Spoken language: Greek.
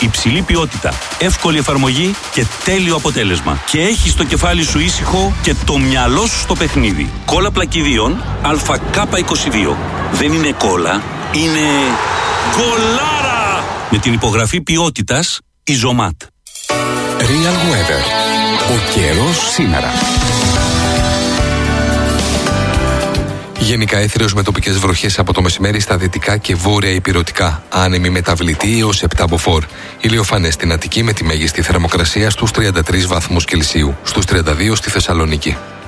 υψηλή ποιότητα, εύκολη εφαρμογή και τέλειο αποτέλεσμα. Και έχεις το κεφάλι σου ήσυχο και το μυαλό σου στο παιχνίδι. Κόλλα πλακιδίων ΑΚ22. Δεν είναι κόλλα, είναι κολάρα! Με την υπογραφή ποιότητας Ιζωμάτ. Real Weather. Ο καιρός σήμερα. Γενικά έθριος με τοπικές βροχές από το μεσημέρι στα δυτικά και βόρεια ηπειρωτικά. Άνεμη μεταβλητή έως 7 μποφόρ. Ηλιοφανές στην Αττική με τη μέγιστη θερμοκρασία στους 33 βαθμούς Κελσίου. Στους 32 στη Θεσσαλονίκη.